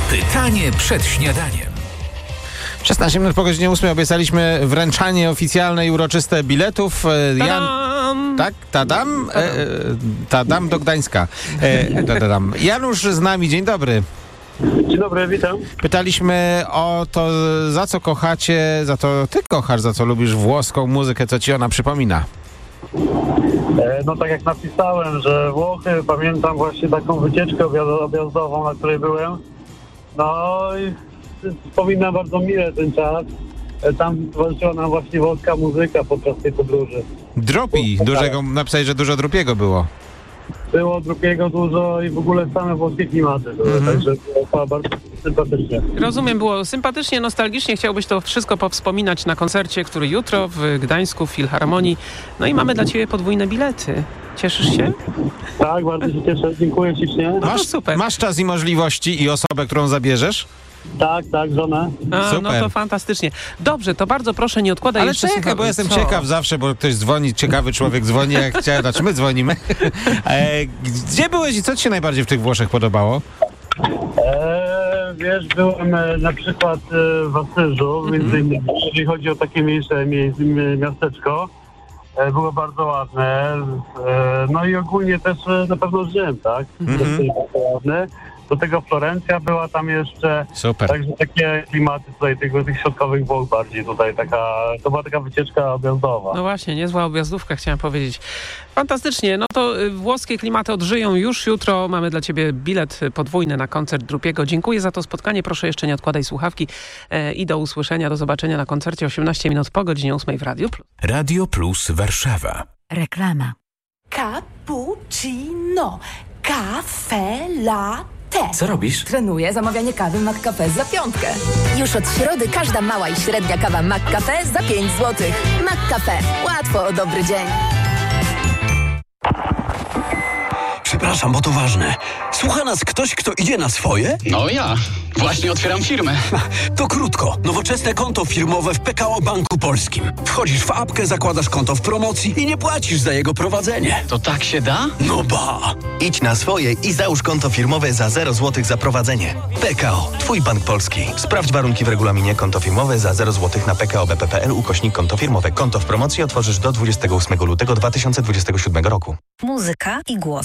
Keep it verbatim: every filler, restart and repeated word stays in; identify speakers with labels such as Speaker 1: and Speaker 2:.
Speaker 1: Pytanie przed śniadaniem.
Speaker 2: szesnaście minut po godzinie ósmej obiecaliśmy wręczanie oficjalne i uroczyste biletów. Jan... Tak, tadam, e, tadam do Gdańska. E, tadam. Janusz z nami, dzień dobry.
Speaker 3: Dzień dobry, witam.
Speaker 2: Pytaliśmy o to, za co kochacie, za to ty kochasz, za co lubisz włoską muzykę, co ci ona przypomina.
Speaker 3: E, no tak jak napisałem, że Włochy, pamiętam właśnie taką wycieczkę objazd- objazdową, na której byłem. No i wspominam bardzo mile ten czas. E, tam towarzyszyła nam właśnie włoska muzyka podczas tej podróży.
Speaker 2: Dropi, dużego, napisałeś, że dużo drupiego było.
Speaker 3: Było drugiego dużo i w ogóle same włoskie klimaty były,
Speaker 2: Mhm.
Speaker 3: także było bardzo sympatycznie.
Speaker 4: Rozumiem, było sympatycznie, nostalgicznie. Chciałbyś to wszystko powspominać na koncercie, który jutro w Gdańsku w Filharmonii. No i mamy dla ciebie podwójne bilety. Cieszysz się?
Speaker 3: Tak, bardzo się cieszę, dziękuję ślicznie.
Speaker 4: No to
Speaker 2: Masz,
Speaker 4: super.
Speaker 2: masz czas i możliwości i osobę, którą zabierzesz?
Speaker 3: Tak, tak, żonę.
Speaker 4: A, no
Speaker 2: Super.
Speaker 4: to fantastycznie. Dobrze, to bardzo proszę, nie odkładaj
Speaker 2: Ale
Speaker 4: jeszcze.
Speaker 2: czekaj,
Speaker 4: słucha-
Speaker 2: bo jestem
Speaker 4: Co?
Speaker 2: ciekaw zawsze, bo ktoś dzwoni, ciekawy człowiek dzwoni, jak chciałem, znaczy my dzwonimy. E, gdzie byłeś i co ci się najbardziej w tych Włoszech podobało?
Speaker 3: Eee, wiesz, byłem e, na przykład e, w Asyżu, między innymi, jeżeli chodzi o takie mniejsze mie- mi- miasteczko. E, było bardzo ładne. E, no i ogólnie też e, na pewno Rzym, tak?
Speaker 2: Mhm.
Speaker 3: Też jest bardzo ładny. Do tego Florencja była tam jeszcze.
Speaker 2: Super.
Speaker 3: Także takie klimaty tutaj tego, tych środkowych Włoch bardziej tutaj taka, to była taka wycieczka objazdowa.
Speaker 4: No właśnie, niezła objazdówka, chciałem powiedzieć. Fantastycznie, no to y, włoskie klimaty odżyją już jutro. Mamy dla ciebie bilet podwójny na koncert Drupiego. Dziękuję za to spotkanie. Proszę jeszcze nie odkładaj słuchawki e, i do usłyszenia, do zobaczenia na koncercie osiemnaście minut po godzinie ósmej w Radiu Plus.
Speaker 1: Radio Plus Warszawa.
Speaker 5: Reklama.
Speaker 6: Cappuccino. Caffè latte.
Speaker 7: Co robisz?
Speaker 6: Trenuję zamawianie kawy McCafe za piątkę.
Speaker 5: Już od środy każda mała i średnia kawa McCafe za pięć złotych. McCafe. Łatwo o dobry dzień.
Speaker 7: Przepraszam, bo to ważne. Słucha nas ktoś, kto idzie na swoje?
Speaker 8: No ja. Właśnie otwieram firmę.
Speaker 7: To krótko. Nowoczesne konto firmowe w P K O Banku Polskim. Wchodzisz w apkę, zakładasz konto w promocji i nie płacisz za jego prowadzenie.
Speaker 8: To tak się da?
Speaker 7: No ba!
Speaker 9: Idź na swoje i załóż konto firmowe za zero złotych za prowadzenie. P K O. Twój bank polski. Sprawdź warunki w regulaminie. Konto firmowe za zero złotych na p k o b p p l ukośnik konto firmowe. Konto w promocji otworzysz do dwudziestego ósmego lutego dwa tysiące dwudziestego siódmego roku.
Speaker 5: Muzyka i głos.